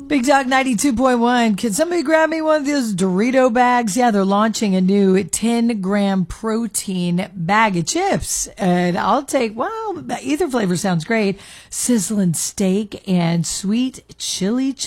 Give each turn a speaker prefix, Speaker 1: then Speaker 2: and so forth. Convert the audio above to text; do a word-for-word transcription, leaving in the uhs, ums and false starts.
Speaker 1: Big Dog ninety-two point one. Can somebody grab me one of those Dorito bags? Yeah, they're launching a new ten gram protein bag of chips. And I'll take, well, either flavor sounds great. Sizzling steak and sweet chili